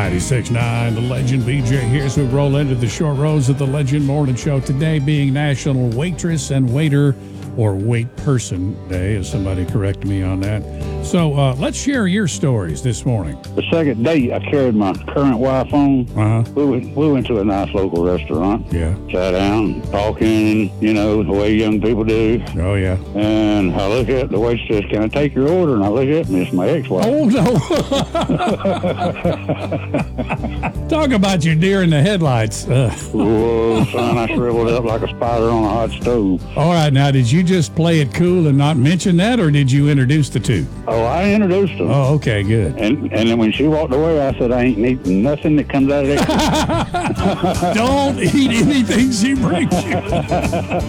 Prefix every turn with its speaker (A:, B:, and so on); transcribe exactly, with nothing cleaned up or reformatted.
A: ninety-six point nine, The Legend. B J here as we roll into the short roads of the Legend Morning Show. Today being National Waitress and Waiter or Wait Person Day, as somebody corrected me on that. So uh, let's share your stories this morning.
B: The second date, I carried my current wife on.
A: Uh-huh.
B: We went, we went to a nice local restaurant.
A: Yeah.
B: Sat down, talking, you know, the way young people do.
A: Oh, yeah.
B: And I look at the waitress says, "Can I take your order?" And I look at me, it's my ex-wife.
A: Oh, no. Talk about your deer in the headlights. Uh.
B: Whoa, son, I shriveled up like a spider on a hot stove.
A: All right, now, did you just play it cool and not mention that, or did you introduce the two?
B: Oh, I introduced her.
A: Oh, okay, good.
B: And and then when she walked away, I said, "I ain't eating nothing that comes out of that."
A: Don't eat anything she brings you.